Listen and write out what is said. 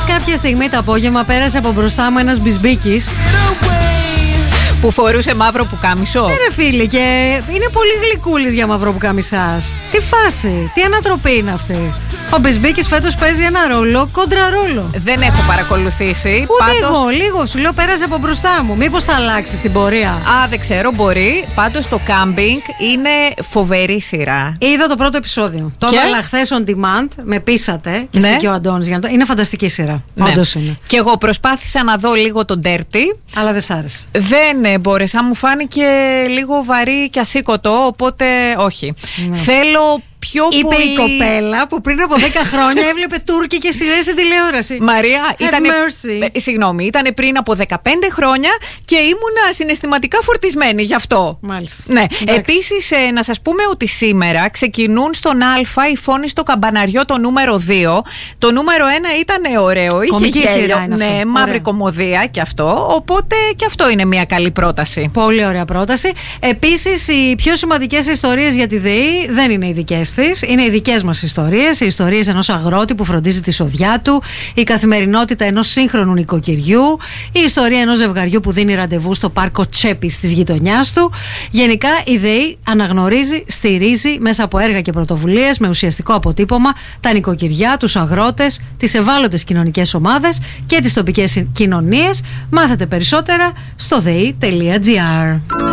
Χθες κάποια στιγμή το απόγευμα πέρασε από μπροστά μου ένας μπισμπίκης που φορούσε μαύρο πουκάμισο. Ναι ρε φίλοι, και είναι πολύ γλυκούλης για μαύρο πουκάμισας. Τι φάση, τι ανατροπή είναι αυτή. Ο Μπισμπίκης φέτος παίζει ένα ρόλο, κόντρα ρόλο. Δεν έχω παρακολουθήσει. Ούτε εγώ, λίγο σου λέω πέρασε από μπροστά μου. Μήπως θα αλλάξει στην πορεία. Α, δεν ξέρω, μπορεί. Πάντως το κάμπινγκ είναι φοβερή σειρά. Είδα το πρώτο επεισόδιο. Το έβαλα χθες on demand, με πείσατε. Και εσύ και ο Αντώνης για να το. Είναι φανταστική σειρά. Ναι. Όντως είναι. Και εγώ προσπάθησα να δω λίγο τον Dirty. Αλλά δεν σ' άρεσε. Δεν μπόρεσα, μου φάνηκε λίγο βαρύ και ασήκωτο, οπότε όχι. Ναι. Θέλω πιο είπε πολύ. Η κοπέλα που πριν από 10 χρόνια έβλεπε τουρκικές σειρές στην τηλεόραση. Μαρία, ήταν πριν από 15 χρόνια και ήμουνα συναισθηματικά φορτισμένη γι' αυτό. Μάλιστα. Ναι. Επίσης, να σας πούμε ότι σήμερα ξεκινούν στον Α η Φόνη στο Καμπαναριό το νούμερο 2. Το νούμερο 1 ήταν ωραίο. Κομική είχε γέλιο, σειρά είναι αυτό. Ναι, μαύρη κωμωδία και αυτό. Οπότε και αυτό είναι μια καλή πρόταση. Πολύ ωραία πρόταση. Επίσης, οι πιο σημαντικές ιστορίες για τη ΔΕΗ δεν είναι οι δικές της, είναι οι δικές μας ιστορίες. Οι ιστορίες ενός αγρότη που φροντίζει τη σοδιά του, η καθημερινότητα ενός σύγχρονου νοικοκυριού, η ιστορία ενός ζευγαριού που δίνει ραντεβού στο πάρκο Τσέπης της γειτονιάς του. Γενικά, η ΔΕΗ αναγνωρίζει, στηρίζει μέσα από έργα και πρωτοβουλίες με ουσιαστικό αποτύπωμα τα νοικοκυριά, τους αγρότες, τις ευάλωτες κοινωνικές ομάδες και τις τοπικές κοινωνίες. Μάθετε περισσότερα στο dei.gr.